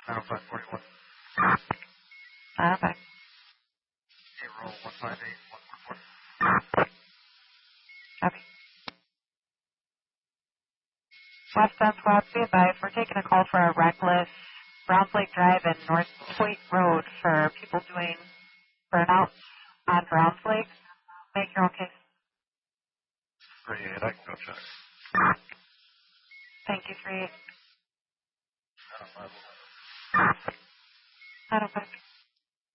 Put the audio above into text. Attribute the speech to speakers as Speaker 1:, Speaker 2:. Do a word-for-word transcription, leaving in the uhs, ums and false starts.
Speaker 1: nine oh five forty-one.
Speaker 2: nine oh five.
Speaker 1: Payroll one five eight one four four.
Speaker 2: Copy. West ten Squad, be advised, we're taking a call for a reckless Browns Lake Drive and North Point Road for people doing burnouts on Browns Lake. Make your own case.
Speaker 1: three eight, I can go check.
Speaker 2: Thank you, three eight.
Speaker 1: nine oh five.
Speaker 2: nine oh five.